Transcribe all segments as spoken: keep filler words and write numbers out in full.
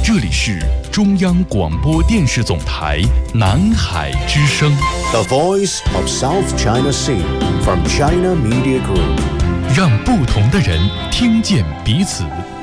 这里是中央广播电视总台南海之声 The Voice of South China Sea from China Media Group， 让不同的人听见彼此。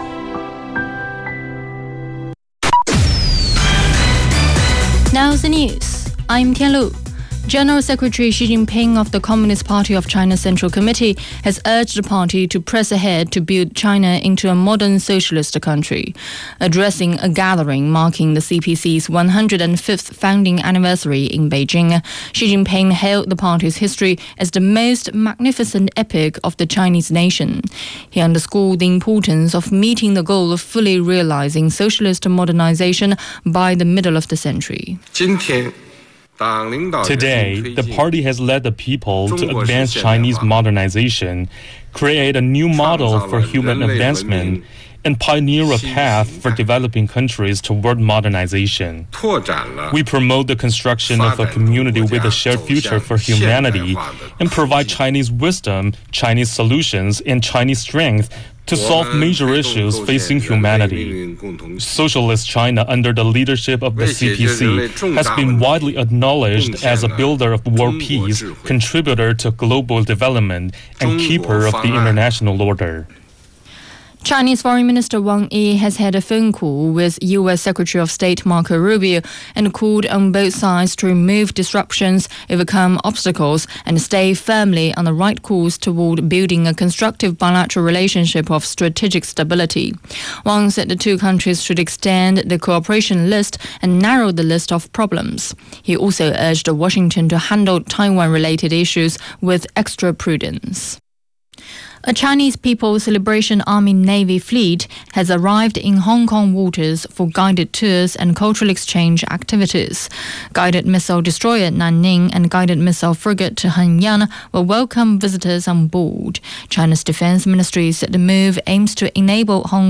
Now the news. I'm Tian Lu. General Secretary Xi Jinping of the Communist Party of China Central Committee has urged the party to press ahead to build China into a modern socialist country. Addressing a gathering marking the C P C's one hundred fifth founding anniversary in Beijing, Xi Jinping hailed the party's history as the most magnificent epic of the Chinese nation. He underscored the importance of meeting the goal of fully realizing socialist modernization by the middle of the century. Today, the party has led the people to advance Chinese modernization, create a new model for human advancement, and pioneer a path for developing countries toward modernization. We promote the construction of a community with a shared future for humanity and provide Chinese wisdom, Chinese solutions, and Chinese strength to solve major issues facing humanity. Socialist China under the leadership of the C P C has been widely acknowledged as a builder of world peace, contributor to global development, and keeper of the international order. Chinese Foreign Minister Wang Yi has had a phone call with U S Secretary of State Marco Rubio and called on both sides to remove disruptions, overcome obstacles, and stay firmly on the right course toward building a constructive bilateral relationship of strategic stability. Wang said the two countries should extend the cooperation list and narrow the list of problems. He also urged Washington to handle Taiwan-related issues with extra prudence. A Chinese People's Liberation Army Navy fleet has arrived in Hong Kong waters for guided tours and cultural exchange activities. Guided missile destroyer Nanning and guided missile frigate Hengyang will welcome visitors on board. China's Defense Ministry said the move aims to enable Hong